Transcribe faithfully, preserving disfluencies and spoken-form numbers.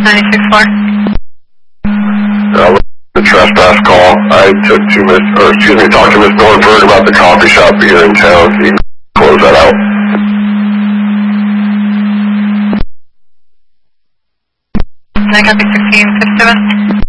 ninety-six four. Uh, the trespass call. I took to Miss, or excuse me, talked to Miss Norberg about the coffee shop here in town. You can close that out. Can I copy sixteen fifty-seven?